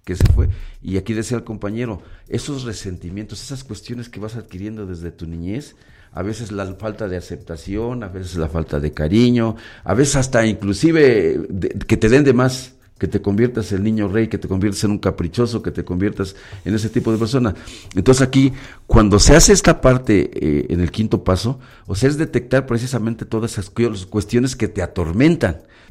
que se fue. Y aquí decía el compañero, esos resentimientos, esas cuestiones que vas adquiriendo desde tu niñez, a veces la falta de aceptación, a veces la falta de cariño, a veces hasta inclusive que te den de más, que te conviertas en el niño rey, que te conviertas en un caprichoso, que te conviertas en ese tipo de persona. Entonces aquí, cuando se hace esta parte en el quinto paso, o sea, es detectar precisamente todas esas cuestiones que te atormentan.